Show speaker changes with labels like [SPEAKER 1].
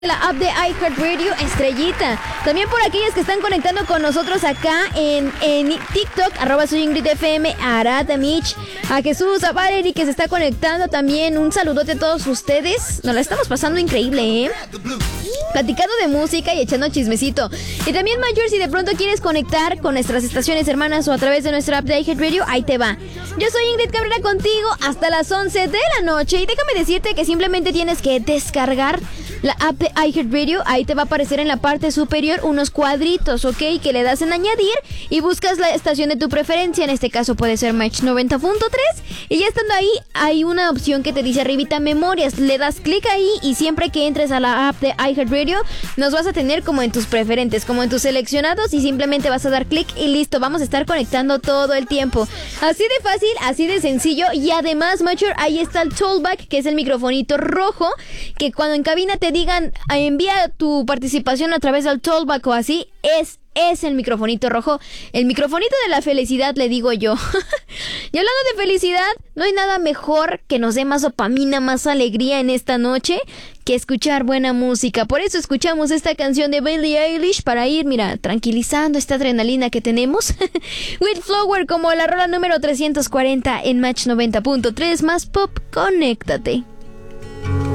[SPEAKER 1] La app de iHeartRadio, estrellita. También por aquellas que están conectando con nosotros acá en TikTok, @soyingridfm, a Arad, a Mitch, a Jesús, a Valerie que se está conectando también. Un saludote a todos ustedes. Nos la estamos pasando increíble, platicando de música y echando chismecito. Y también, Mayor, si de pronto quieres conectar con nuestras estaciones hermanas o a través de nuestra app de iHeartRadio, ahí te va. Yo soy Ingrid Cabrera contigo hasta las 11 de la noche. Y déjame decirte que simplemente tienes que descargar la app de iHeartRadio. Ahí te va a aparecer en la parte superior unos cuadritos, ¿ok? Que le das en añadir y buscas la estación de tu preferencia. En este caso puede ser Match 90.3. Y ya estando ahí, hay una opción que te dice arribita memorias. Le das clic ahí y siempre que entres a la app de iHeartRadio, nos vas a tener como en tus preferentes, como en tus seleccionados, y simplemente vas a dar clic y listo. Vamos a estar conectando todo el tiempo. Así de fácil, así de sencillo. Y además, Mature, ahí está el tollback, que es el microfonito rojo, que cuando en cabina te digan envía tu participación a través del tollback o así, es el microfonito rojo, el microfonito de la felicidad, le digo yo. Y hablando de felicidad, no hay nada mejor que nos dé más dopamina, más alegría en esta noche que escuchar buena música. Por eso escuchamos esta canción de Billie Eilish para ir, mira, tranquilizando esta adrenalina que tenemos. With Flower como la rola número 340 en Match 90.3 más pop, conéctate.